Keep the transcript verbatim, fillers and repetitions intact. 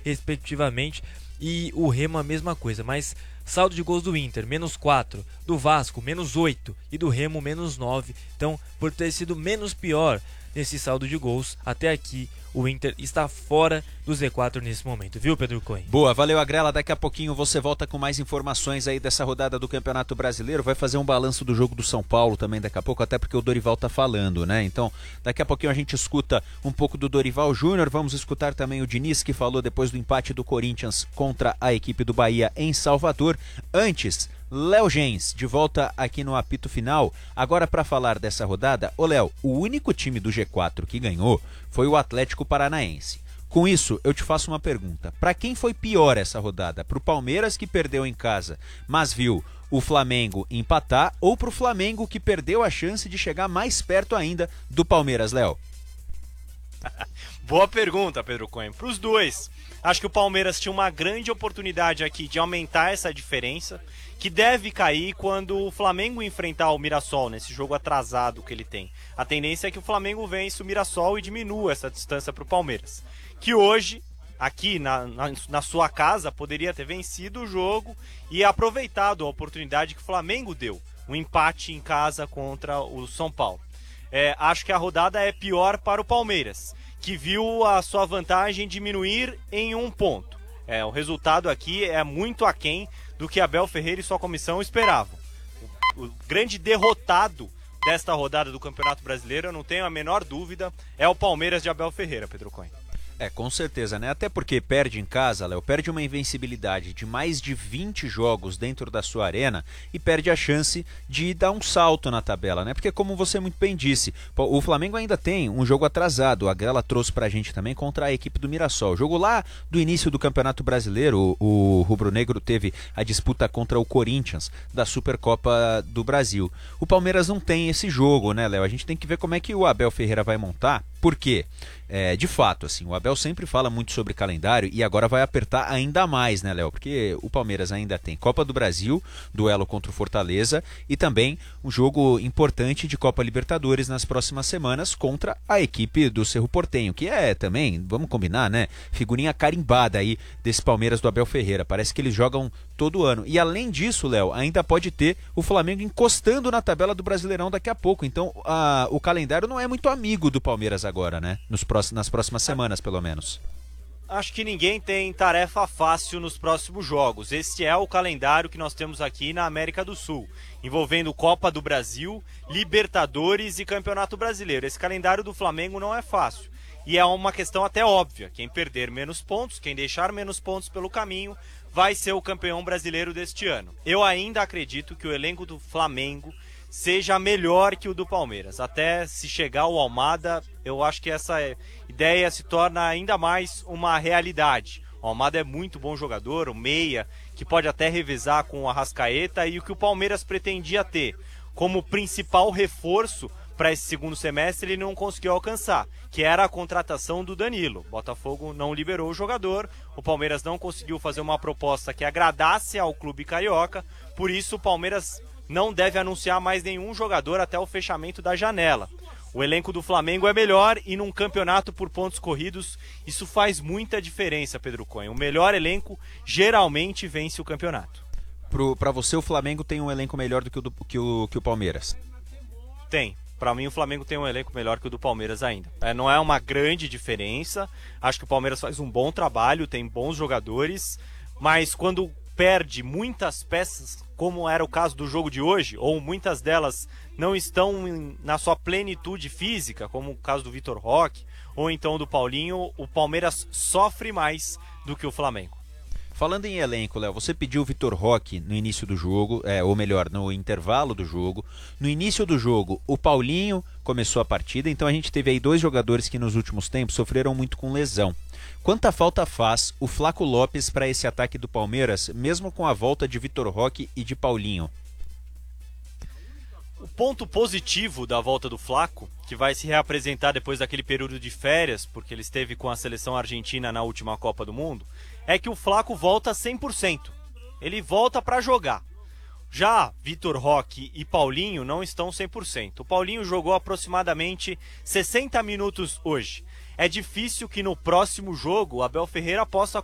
respectivamente, e o Remo a mesma coisa, mas saldo de gols do Inter, menos quatro, do Vasco, menos oito e do Remo, menos nove. Então, por ter sido menos pior nesse saldo de gols, até aqui o Inter está fora do Z quatro nesse momento, viu, Pedro Cohen? Boa, valeu, Agrela. Daqui a pouquinho você volta com mais informações aí dessa rodada do Campeonato Brasileiro. Vai fazer um balanço do jogo do São Paulo também daqui a pouco, até porque o Dorival tá falando, né? Então, daqui a pouquinho a gente escuta um pouco do Dorival Júnior. Vamos escutar também o Diniz, que falou depois do empate do Corinthians contra a equipe do Bahia em Salvador. Antes, Léo Gens, de volta aqui no apito final. Agora, para falar dessa rodada, ô Léo, o único time do G quatro que ganhou foi o Atlético Paranaense. Com isso, eu te faço uma pergunta. Para quem foi pior essa rodada? Para o Palmeiras, que perdeu em casa, mas viu o Flamengo empatar, ou para o Flamengo, que perdeu a chance de chegar mais perto ainda do Palmeiras, Léo? Boa pergunta, Pedro Cohen. Para os dois. Acho que o Palmeiras tinha uma grande oportunidade aqui de aumentar essa diferença, que deve cair quando o Flamengo enfrentar o Mirassol, nesse jogo atrasado que ele tem. A tendência é que o Flamengo vença o Mirassol e diminua essa distância para o Palmeiras. Que hoje, aqui na, na, na sua casa, poderia ter vencido o jogo e aproveitado a oportunidade que o Flamengo deu. Um empate em casa contra o São Paulo. É, acho que a rodada é pior para o Palmeiras, que viu a sua vantagem diminuir em um ponto. É, o resultado aqui é muito aquém do que Abel Ferreira e sua comissão esperavam. O, o grande derrotado desta rodada do Campeonato Brasileiro, eu não tenho a menor dúvida, é o Palmeiras de Abel Ferreira, Pedro Cohen. É, com certeza, né? Até porque perde em casa, Léo, perde uma invencibilidade de mais de vinte jogos dentro da sua arena e perde a chance de dar um salto na tabela, né? Porque, como você muito bem disse, o Flamengo ainda tem um jogo atrasado. A Grela trouxe pra gente também contra a equipe do Mirassol. O jogo lá do início do Campeonato Brasileiro, o, o Rubro Negro teve a disputa contra o Corinthians da Supercopa do Brasil. O Palmeiras não tem esse jogo, né, Léo? A gente tem que ver como é que o Abel Ferreira vai montar. Por quê? É, de fato, assim, o Abel sempre fala muito sobre calendário e agora vai apertar ainda mais, né, Léo? Porque o Palmeiras ainda tem Copa do Brasil, duelo contra o Fortaleza, e também um jogo importante de Copa Libertadores nas próximas semanas contra a equipe do Cerro Porteño, que é também, vamos combinar, né, figurinha carimbada aí desse Palmeiras do Abel Ferreira. Parece que eles jogam todo ano. E além disso, Léo, ainda pode ter o Flamengo encostando na tabela do Brasileirão daqui a pouco. Então, a, o calendário não é muito amigo do Palmeiras agora, né? Nos próximos, nas próximas semanas, pelo menos. Acho que ninguém tem tarefa fácil nos próximos jogos. Este é o calendário que nós temos aqui na América do Sul, envolvendo Copa do Brasil, Libertadores e Campeonato Brasileiro. Esse calendário do Flamengo não é fácil. E é uma questão até óbvia. Quem perder menos pontos, quem deixar menos pontos pelo caminho, vai ser o campeão brasileiro deste ano. Eu ainda acredito que o elenco do Flamengo seja melhor que o do Palmeiras. Até se chegar ao Almada, eu acho que essa ideia se torna ainda mais uma realidade. O Almada é muito bom jogador, o meia, que pode até revezar com o Arrascaeta, e o que o Palmeiras pretendia ter como principal reforço para esse segundo semestre ele não conseguiu alcançar, que era a contratação do Danilo. O Botafogo não liberou o jogador, o Palmeiras não conseguiu fazer uma proposta que agradasse ao clube carioca, por isso o Palmeiras não deve anunciar mais nenhum jogador até o fechamento da janela. O elenco do Flamengo é melhor e num campeonato por pontos corridos, isso faz muita diferença, Pedro Cohen. O melhor elenco geralmente vence o campeonato. Para você, o Flamengo tem um elenco melhor do que o, do, que o, que o Palmeiras? Tem. Para mim, o Flamengo tem um elenco melhor que o do Palmeiras ainda. É, não é uma grande diferença. Acho que o Palmeiras faz um bom trabalho, tem bons jogadores, mas quando perde muitas peças, como era o caso do jogo de hoje, ou muitas delas não estão em, na sua plenitude física, como o caso do Vitor Roque, ou então do Paulinho, o Palmeiras sofre mais do que o Flamengo. Falando em elenco, Léo, você pediu o Vitor Roque no início do jogo, é, ou melhor, no intervalo do jogo. No início do jogo, o Paulinho começou a partida, então a gente teve aí dois jogadores que nos últimos tempos sofreram muito com lesão. Quanta falta faz o Flaco Lopes para esse ataque do Palmeiras, mesmo com a volta de Vitor Roque e de Paulinho? O ponto positivo da volta do Flaco, que vai se reapresentar depois daquele período de férias, porque ele esteve com a seleção argentina na última Copa do Mundo, é que o Flaco volta cem por cento. Ele volta para jogar. Já Vitor Roque e Paulinho não estão cem por cento. O Paulinho jogou aproximadamente sessenta minutos hoje. É difícil que no próximo jogo o Abel Ferreira possa